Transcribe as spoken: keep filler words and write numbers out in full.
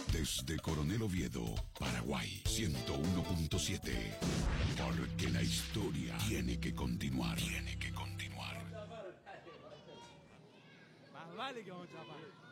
Desde Coronel Oviedo, Paraguay, ciento uno punto siete. Porque la historia tiene que continuar. Tiene que continuar. Más vale que vamos a chapar.